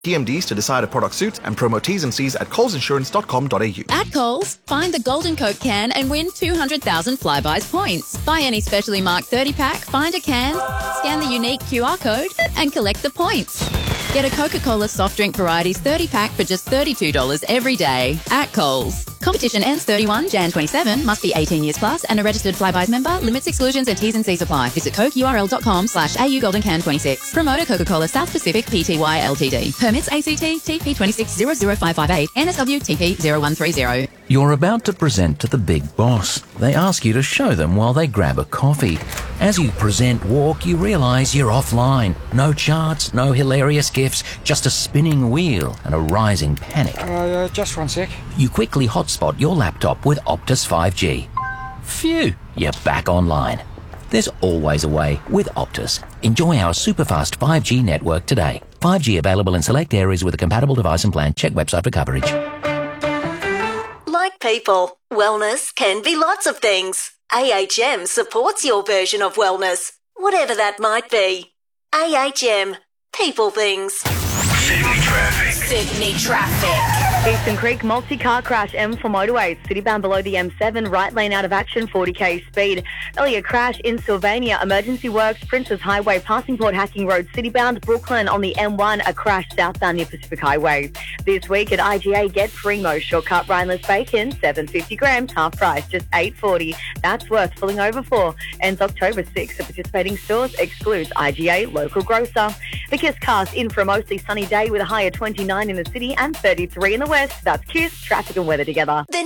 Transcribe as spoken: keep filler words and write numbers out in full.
T M Ds to decide a product suits and promo T's and C's at coles insurance dot com dot a u. At Coles, find the Golden Coke can and win two hundred thousand Flybuys points. Buy any specially marked thirty pack, find a can, scan the unique Q R code, and collect the points. Get a Coca-Cola soft drink varieties thirty pack for just thirty-two dollars every day at Coles. Competition ends thirty-first of January twenty-seven. Must be eighteen years plus and a registered Flybuys member. Limits, exclusions, and T's and C's apply. Visit cokeurl.com slash AU Golden Can 26. Promoter Coca-Cola South Pacific Pty Ltd. Permits A C T T P two six zero zero five five eight N S W T P zero one three zero. You're about to present to the big boss. They ask you to show them while they grab a coffee. As you present walk, you realise you're offline. No charts, no hilarious gifs, just a spinning wheel and a rising panic. Uh, uh, just one sec. You quickly hotspot your laptop with Optus five G. Phew, you're back online. There's always a way with Optus. Enjoy our superfast five G network today. five G available in select areas with a compatible device and plan. Check website for coverage. Like people, wellness can be lots of things. A H M supports your version of wellness, whatever that might be. A H M, people things. Sydney traffic. Sydney traffic. Eastern Creek multi-car crash M four motorways, citybound below the M seven, right lane out of action, forty k speed. Earlier crash in Sylvania, emergency works, Princess Highway, passing Port Hacking Road, citybound Brooklyn on the M one, a crash southbound near Pacific Highway. This week at I G A, get Primo shortcut Rhineless bacon, seven hundred fifty grams, half price, just eight forty. That's worth pulling over for. Ends October sixth at participating stores, excludes I G A local grocer. The Kiss cast in for a mostly sunny day with a high of twenty-nine in the city and thirty-three in the west. That's Kiss, traffic and weather together. The